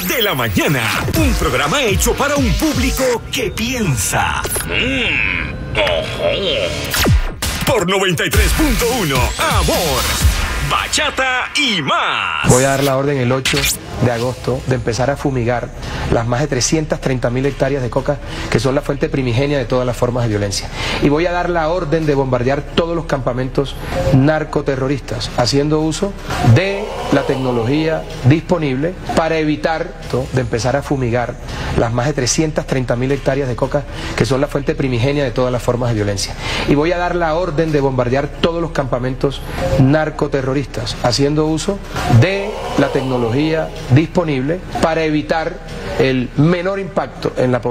de la mañana. Un programa hecho para un público que piensa. Por 93.1, Amor, Bachata y más. Voy a dar la orden el 8 de agosto de empezar a fumigar las más de 330.000 hectáreas de coca que son la fuente primigenia de todas las formas de violencia. Y voy a dar la orden de bombardear todos los campamentos narcoterroristas, haciendo uso de la tecnología disponible para evitar de empezar a fumigar las más de 330.000 hectáreas de coca que son la fuente primigenia de todas las formas de violencia. Y voy a dar la orden de bombardear todos los campamentos narcoterroristas, haciendo uso de la tecnología disponible para evitar el menor impacto en la población.